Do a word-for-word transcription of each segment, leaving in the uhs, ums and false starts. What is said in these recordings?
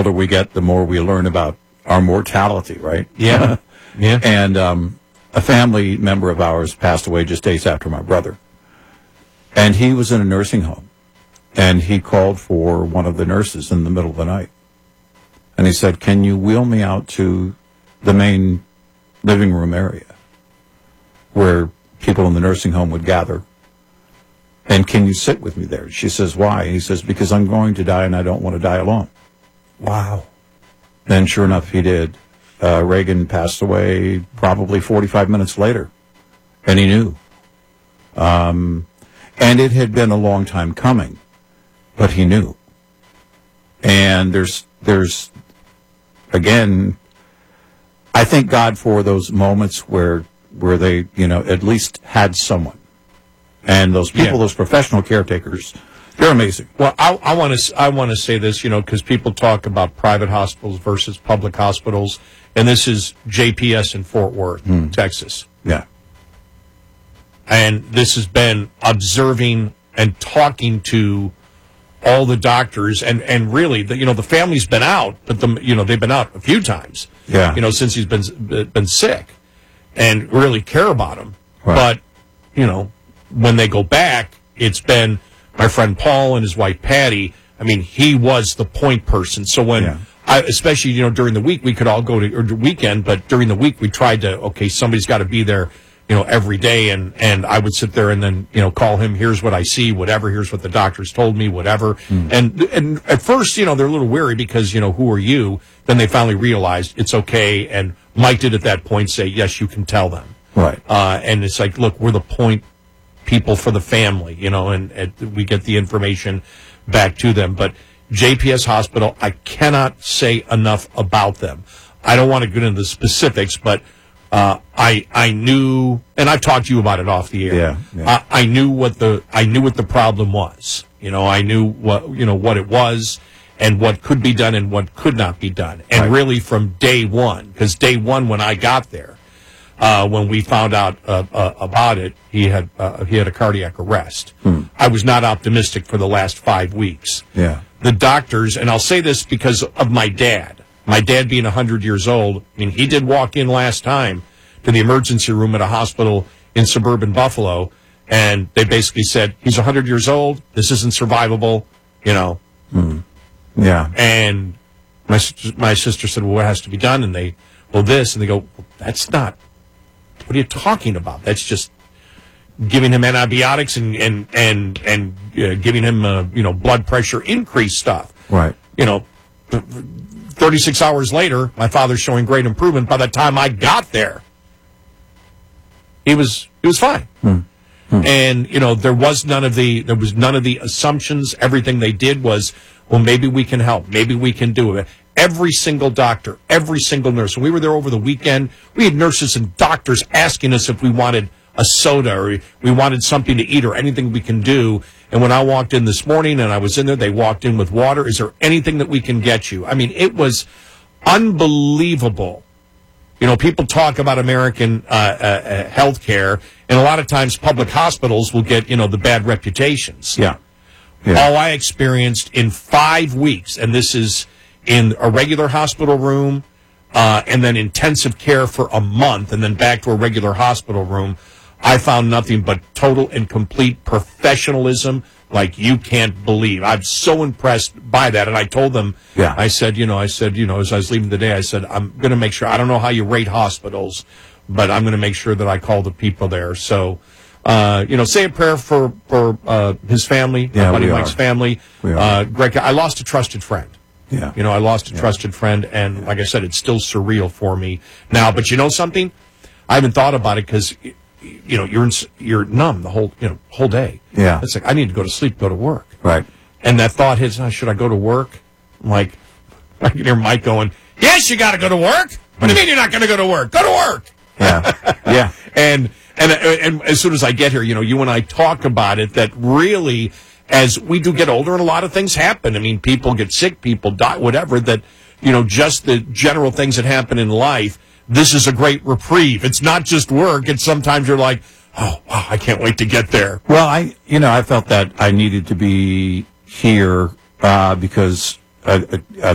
older we get, the more we learn about our mortality, right? Yeah. Yeah. And um, a family member of ours passed away just days after my brother. And he was in a nursing home. And he called for one of the nurses in the middle of the night. And he said, can you wheel me out to the main living room area where people in the nursing home would gather? And can you sit with me there? She says, why? He says, because I'm going to die and I don't want to die alone. Wow. And sure enough, he did. Uh, Reagan passed away probably forty-five minutes later. And he knew. Um, and it had been a long time coming, but he knew. And there's, there's, again, I thank God for those moments where, where they, you know, at least had someone. And those people, yeah. those professional caretakers, they're amazing. Well, I, I want to I want to say this, you know, because people talk about private hospitals versus public hospitals, and this is J P S in Fort Worth, mm. Texas. Yeah. And this has been observing and talking to all the doctors, and, and really, the, you know, the family's been out, but the you know they've been out a few times. Yeah. You know, since he's been been sick, and really care about him. Right. But you know, when they go back, it's been my friend Paul and his wife Patty. I mean, he was the point person. So when, yeah. I, especially, you know, during the week, we could all go to, or the weekend, but during the week, we tried to, okay, somebody's got to be there, you know, every day. And, and I would sit there and then, you know, call him, here's what I see, whatever, here's what the doctors told me, whatever. Mm. And, and at first, you know, they're a little weary because, you know, who are you? Then they finally realized it's okay. And Mike did at that point say, yes, you can tell them. Right. Uh, and it's like, look, we're the point people for the family, you know, and, and we get the information back to them. But J P S Hospital, I cannot say enough about them. I don't want to get into the specifics, but uh, I I knew, and I've talked to you about it off the air. Yeah, yeah. I, I knew what the I knew what the problem was. You know, I knew what you know what it was and what could be done and what could not be done. And right. really from day one, because day one when I got there. Uh, when we found out uh, uh, about it, he had uh, he had a cardiac arrest. Hmm. I was not optimistic for the last five weeks. Yeah. The doctors, and I'll say this because of my dad. My dad being one hundred years old, I mean, he did walk in last time to the emergency room at a hospital in suburban Buffalo, and they basically said, he's one hundred years old, this isn't survivable, you know. Hmm. Yeah. And my, my sister said, well, what has to be done? And they, well, this, and they go, well, that's not. What are you talking about? That's just giving him antibiotics and and and and uh, giving him uh, you know blood pressure increase stuff. Right. You know, thirty-six hours later, my father's showing great improvement. By the time I got there, he was he was fine. Hmm. Hmm. And you know, there was none of the there was none of the assumptions. Everything they did was, well, maybe we can help. Maybe we can do it. Every single doctor, every single nurse. When we were there over the weekend, we had nurses and doctors asking us if we wanted a soda or we wanted something to eat or anything we can do. And when I walked in this morning and I was in there, they walked in with water. Is there anything that we can get you? I mean, it was unbelievable. You know, people talk about American uh, uh, health care, and a lot of times public hospitals will get, you know, the bad reputations. Yeah. yeah. All I experienced in five weeks, and this is in a regular hospital room, uh, and then intensive care for a month, and then back to a regular hospital room, I found nothing but total and complete professionalism like you can't believe. I'm so impressed by that. And I told them, yeah. I said, you know, I said, you know, as I was leaving today, I said, I'm going to make sure, I don't know how you rate hospitals, but I'm going to make sure that I call the people there. So, uh, you know, say a prayer for, for uh, his family, yeah, my buddy we Mike's are. family. We are. Uh, Greg, I lost a trusted friend. Yeah. You know, I lost a yeah. trusted friend, and like I said, it's still surreal for me now. But you know something? I haven't thought about it because, you know, you're in, you're numb the whole you know whole day. Yeah. It's like I need to go to sleep, go to work. Right. And that thought hits, oh, should I go to work? I'm like, I can hear Mike going, yes, you got to go to work. What do you mean you're not going to go to work? Go to work. Yeah. yeah. And and and as soon as I get here, you know, you and I talk about it. That really, as we do get older, and a lot of things happen. I mean, people get sick, people die, whatever. That, you know, just the general things that happen in life. This is a great reprieve. It's not just work. It's sometimes you're like, oh, wow, I can't wait to get there. Well, I, you know, I felt that I needed to be here uh, because I, I thought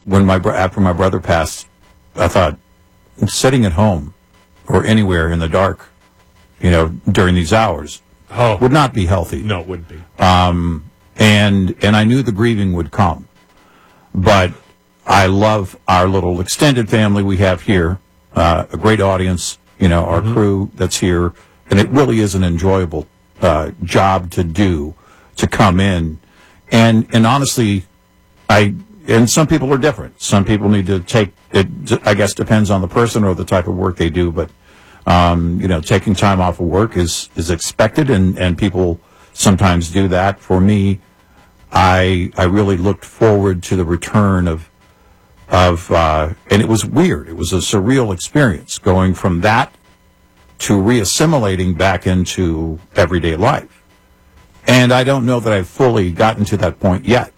when my bro- after my brother passed, I thought, sitting at home or anywhere in the dark, you know, during these hours, Oh. would not be healthy. No, it wouldn't be. Um, and and I knew the grieving would come, but I love our little extended family we have here, uh, a great audience, you know, our Mm-hmm. crew that's here, and it really is an enjoyable uh, job to do, to come in, and and honestly, I and some people are different. Some people need to take it. I guess depends on the person or the type of work they do, but um, you know, taking time off of work is is expected, and and people sometimes do that. For me, I I really looked forward to the return of of uh, and it was weird. It was a surreal experience going from that to reassimilating back into everyday life. And I don't know that I've fully gotten to that point yet.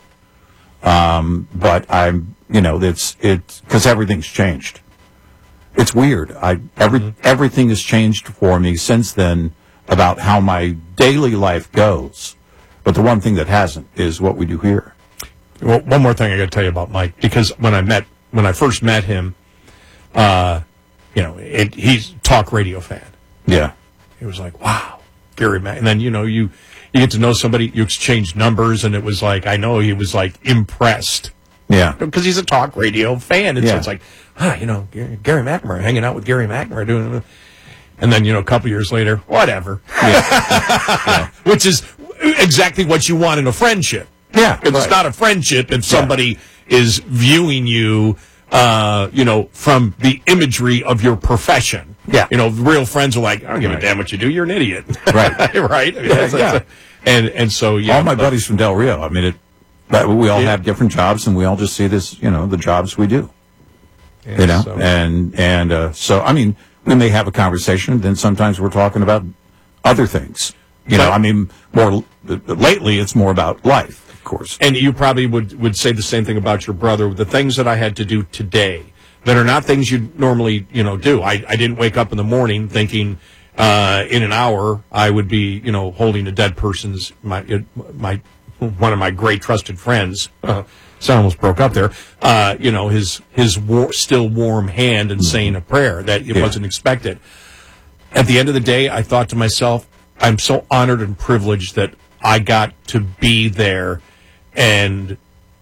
Um, but I'm, you know, it's it's because everything's changed. It's weird. I every mm-hmm. everything has changed for me since then about how my daily life goes. But the one thing that hasn't is what we do here. Well, one more thing I got to tell you about Mike, because when I met, when I first met him, uh, you know, it, he's a talk radio fan. Yeah. It was like, wow, Gary Mack. And then, you know, you, you get to know somebody, you exchange numbers, and it was like, I know he was like impressed. Yeah. Because he's a talk radio fan. And yeah. so it's like, ah, you know, Gary McNamara, hanging out with Gary McNamara, doing, and then, you know, a couple years later, whatever. Yeah. yeah. Which is exactly what you want in a friendship. Yeah. It's right. not a friendship if somebody yeah. is viewing you, uh, you know, from the imagery of your profession. Yeah. You know, real friends are like, I don't give right. a damn what you do. You're an idiot. Right. right? I mean, yeah, that's, yeah. that's a, and, and so, yeah. All my but, buddies from Del Rio, I mean, it, but we all yeah. have different jobs, and we all just see this, you know, the jobs we do. Yeah, you know, so. and, and, uh, so, I mean, we may have a conversation, then sometimes we're talking about other things. You but, know, I mean, more, lately it's more about life, of course. And you probably would, would say the same thing about your brother. The things that I had to do today that are not things you normally, you know, do. I, I didn't wake up in the morning thinking, uh, in an hour I would be, you know, holding a dead person's, my, my, one of my great trusted friends, uh, so I almost broke up there, uh, you know, his, his war, still warm hand and saying a prayer that it yeah. wasn't expected. At the end of the day, I thought to myself, I'm so honored and privileged that I got to be there and,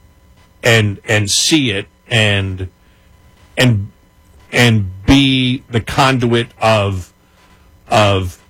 and, and see it and, and, and be the conduit of, of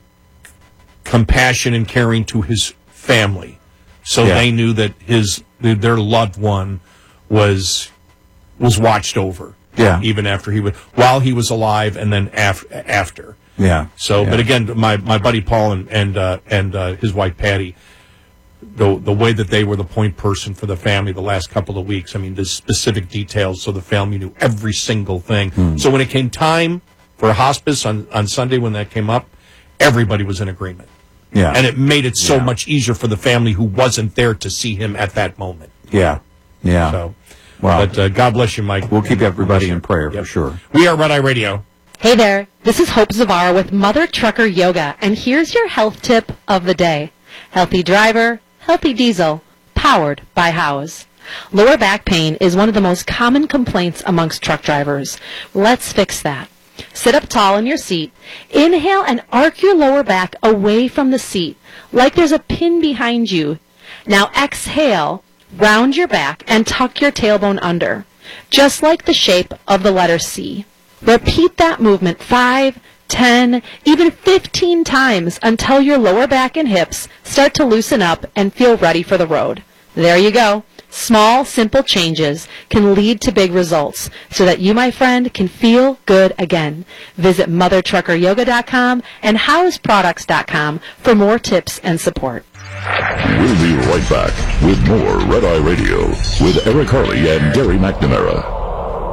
compassion and caring to his family. So yeah. they knew that his, their loved one was, was watched over. Yeah. Even after he was, while he was alive and then af, after. Yeah. So, yeah. but again, my, my buddy Paul and, and, uh, and, uh, his wife Patty, the, the way that they were the point person for the family the last couple of weeks, I mean, the specific details so the family knew every single thing. Hmm. So when it came time for a hospice on, on Sunday, when that came up, everybody was in agreement. Yeah. And it made it so yeah. much easier for the family who wasn't there to see him at that moment. Yeah. Yeah. So, wow. but uh, God bless you, Mike. We'll keep everybody in prayer yep. for sure. We are Red Eye Radio. Hey there, this is Hope Zavar with Mother Trucker Yoga, and here's your health tip of the day. Healthy driver, healthy diesel, powered by Howes. Lower back pain is one of the most common complaints amongst truck drivers. Let's fix that. Sit up tall in your seat. Inhale and arc your lower back away from the seat, like there's a pin behind you. Now exhale, round your back, and tuck your tailbone under, just like the shape of the letter C. Repeat that movement five, ten, even fifteen times until your lower back and hips start to loosen up and feel ready for the road. There you go. Small, simple changes can lead to big results so that you, my friend, can feel good again. Visit mother trucker yoga dot com and howes products dot com for more tips and support. We'll be right back with more Red Eye Radio with Eric Harley and Gary McNamara.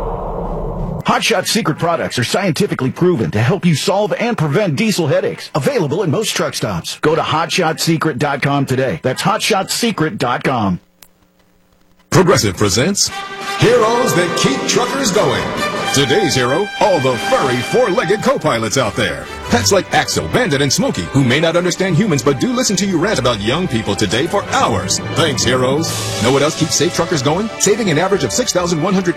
Hot Shot Secret products are scientifically proven to help you solve and prevent diesel headaches. Available at most truck stops. Go to hot shot secret dot com today. That's hot shot secret dot com. Progressive presents Heroes That Keep Truckers Going. Today's hero, all the furry four-legged co-pilots out there. Pets like Axel, Bandit, and Smokey, who may not understand humans but do listen to you rant about young people today for hours. Thanks, heroes. Know what else keeps safe truckers going? Saving an average of six thousand one hundred